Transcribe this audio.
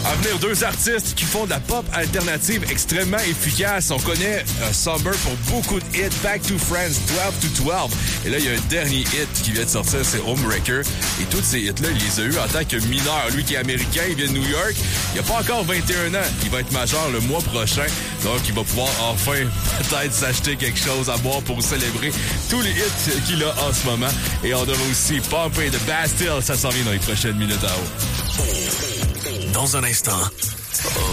À venir, deux artistes qui font de la pop alternative extrêmement efficace. On connaît Somber pour beaucoup de hits. Back to Friends, 12 to 12. Et là, il y a un dernier hit qui vient de sortir, c'est Homewrecker. Et tous ces hits-là, il les a eus en tant que mineur. Lui qui est américain, il vient de New York. Il n'a pas encore 21 ans. Il va être majeur le mois prochain. Donc, il va pouvoir enfin peut-être s'acheter quelque chose à boire pour célébrer tous les hits qu'il a en ce moment. Et on aura aussi Pompey de Bastille. Ça s'en vient dans les prochaines minutes à haut. Dans un instant,